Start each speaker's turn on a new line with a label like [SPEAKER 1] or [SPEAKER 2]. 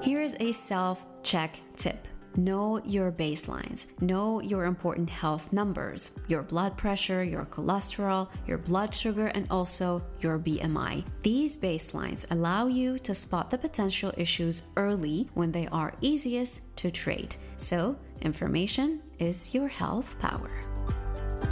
[SPEAKER 1] Here is a self-check tip. Know your baselines. Know your important health numbers, your blood pressure, your cholesterol, your blood sugar, and also your BMI. These baselines allow you to spot the potential issues early when they are easiest to treat. So, information is your health power.